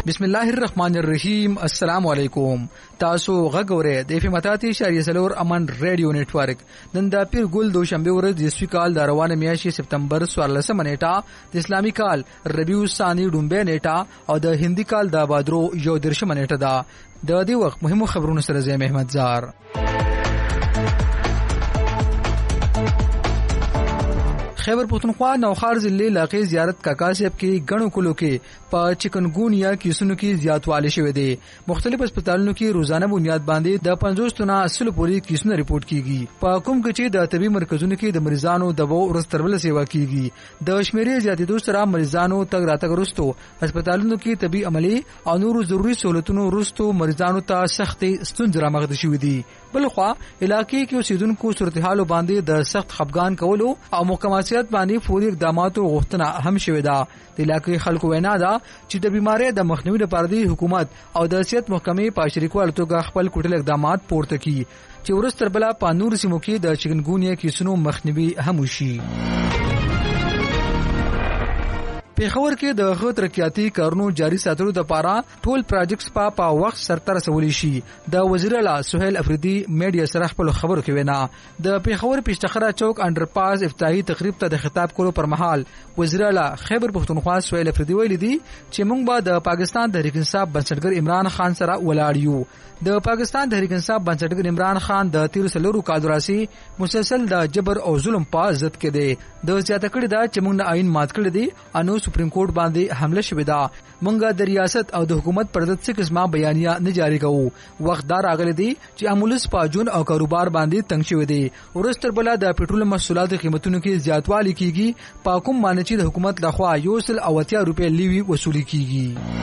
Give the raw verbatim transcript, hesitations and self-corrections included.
بسم الله الرحمن الرحیم. السلام علیکم. تاسو غږورئ د اف ام اتاتی شاریه سلور امن ریډیو نتورک. نن د پیر ګل دوشنبه ورځ د اسوي کال د روانه میاشتې سپتمبر څوارلسمه نیټه د اسلامي کال ربیع ثانی ډومبه نیټه او د هندي کال د بادرو یو درشمه نیټه ده. د دې وخت مهمو خبرونو سره زه احمد زار. خیبر پختونخوا نوخار ضلع علاقې زیارت کاکا صاحب کې غنو کلو کې په چکنګونیا کیسونو کې زیاتوالی شوی دی. مختلف هسپتالونو کې روزانه بنیاد باندې د پنځوس تنه اصل پوری کیسونه ریپورت کیږي. په کوم کې چې د طبي مرکزونو کې د مریضانو د وو ورستربل سیوا کیږي. د شمیرې زیاتېدو سره مریضانو تګ راتګ وروسته هسپتالونو کې طبي عملي او نور ضروري سہولتونو وروسته مریضانو ته سختې ستونزې رامغلي شوې دي. بلخوا علاقې کې اوسیدونکو صورتحال باندې د سخت خفګان کولو او محکماتیت باندې فوري اقداماتو غوښتنه هم شوې ده. د علاقې خلکو وینا ده چې د بیماری د مخنیوي لپاره د حکومت او د صحت محکمې په شریکوالي توګه خپل کوټل اقدامات پورته کړي چې ورستر بلا په نور سیمو کې د چکنګونیا کیسونو مخنیوي هم وشي. پیښور کې د غو ترقیاتي کارونو جاري ساتلو لپاره ټول پروجیکټس په پا وخت سرته رسولي شي. د وزیر اعلی سہیل افریدي میډیا سره خپل خبرو کې وینا. د پیښور پېشتخره چوک انډرپاس افتتاحي تقریب ته د خطاب کولو پر مهال وزیر اعلی خیبر پختونخوا سہیل افریدي ویلي دي چې موږ به د پاکستان تحریک انصاف بنسټګر عمران خان سره ولاړ یو. د پاکستان تحریک انصاف بنسټګر عمران خان د تیر سلورو کالو راسي مسلسل د جبر او ظلم په ضد کې دی. د زیاته کړی دا چې موږ نه آئین مات کړی دی انو سپریم کورټ باندې حمله شوې ده. مونږه د ریاست او د حکومت پر ضد څه قسمه بیانیه نه جاری کوو. وخت دا راغلی دی چې امولس پاجون او کاروبار باندې تنګ شوی دی. ورستر بلا د پټرول محصولاتو قیمتونو کې زیاتوالی کیږي. په کوم معنی چې د حکومت لخوا یو سل او اتیا روپے لیوی وصولي کیږي.